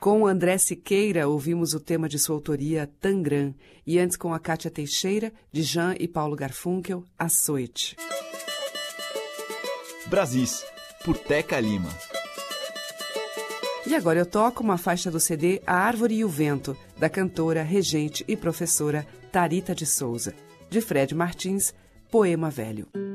Com André Siqueira, ouvimos o tema de sua autoria, Tangram, e antes com a Kátia Teixeira, de Jean e Paulo Garfunkel, Açoite. Brasis, por Teca Lima. E agora eu toco uma faixa do CD A Árvore e o Vento, da cantora, regente e professora Tharita de Souza, de Fred Martins, Poema Velho.